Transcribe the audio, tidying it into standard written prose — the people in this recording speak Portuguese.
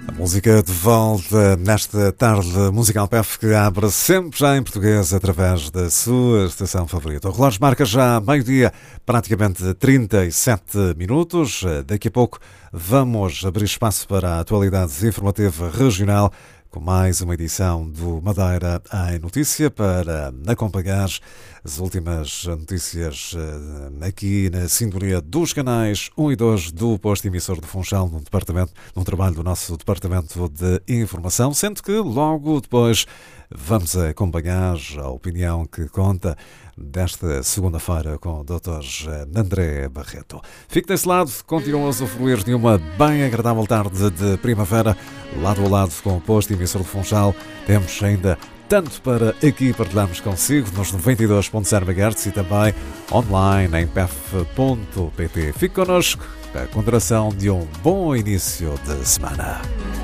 Música de volta nesta tarde musical PEF que abre sempre já em português através da sua estação favorita. O relógio marca já meio-dia, praticamente 37 minutos. Daqui a pouco vamos abrir espaço para a atualidade informativa regional com mais uma edição do Madeira em Notícia para acompanhar as últimas notícias aqui na sintonia dos canais 1 e 2 do posto emissor do Funchal num trabalho do nosso Departamento de Informação, sendo que logo depois vamos acompanhar a opinião que conta desta segunda-feira com o Dr. André Barreto. Fique desse lado, continuam a usufruir de uma bem agradável tarde de primavera, lado a lado com o posto emissor do Funchal. Temos ainda tanto para aqui partilharmos consigo nos 92.0 MHz e também online em pef.pt. Fique connosco com a consideração de um bom início de semana.